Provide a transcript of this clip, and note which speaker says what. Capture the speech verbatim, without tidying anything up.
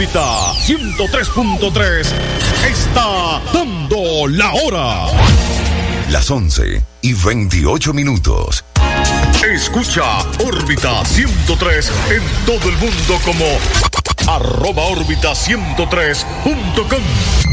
Speaker 1: ciento tres punto tres está dando la hora.
Speaker 2: Las once y veintiocho minutos.
Speaker 1: Escucha Órbita ciento tres en todo el mundo como arroba órbita ciento tres punto com.